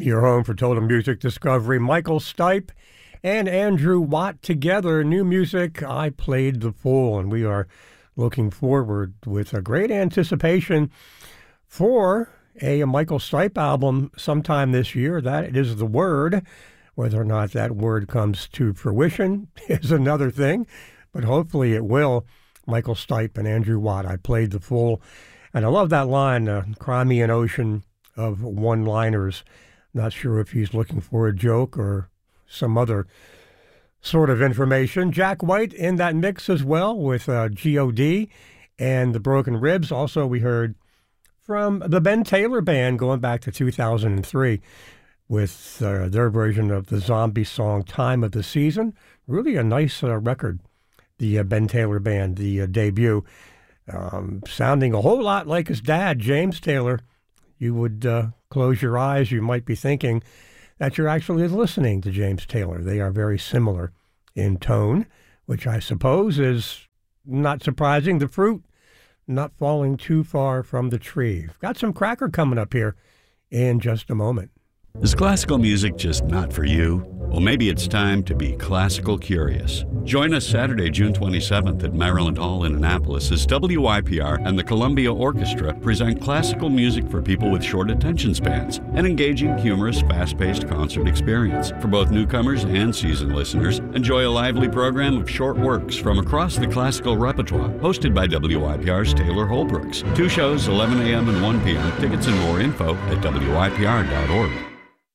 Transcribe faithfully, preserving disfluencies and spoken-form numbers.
Your home for total music discovery. Michael Stipe and Andrew Watt together. New music, I Played the Fool. And we are looking forward with a great anticipation for a Michael Stipe album sometime this year. That is the word. Whether or not that word comes to fruition is another thing, but hopefully it will. Michael Stipe and Andrew Watt, I Played the Fool. And I love that line, uh, cry me an ocean of one-liners. Not sure if he's looking for a joke or some other sort of information. Jack White in that mix as well with uh, G O D and the Broken Ribs. Also, we heard from the Ben Taylor Band going back to two thousand three with uh, their version of the Zombie song Time of the Season. Really a nice uh, record, the uh, Ben Taylor Band, the uh, debut. Um, sounding a whole lot like his dad, James Taylor. You would uh, close your eyes, you might be thinking that you're actually listening to James Taylor. They are very similar in tone, which I suppose is not surprising. The fruit not falling too far from the tree. Got some cracker coming up here in just a moment. Is classical music just not for you? Well, maybe it's time to be classical curious. Join us Saturday, June twenty-seventh at Maryland Hall in Annapolis as W Y P R and the Columbia Orchestra present classical music for people with short attention spans, an engaging, humorous, fast-paced concert experience. For both newcomers and seasoned listeners, enjoy a lively program of short works from across the classical repertoire, hosted by W Y P R's Taylor Holbrooks. Two shows, eleven a.m. and one p.m. Tickets and more info at W Y P R dot org.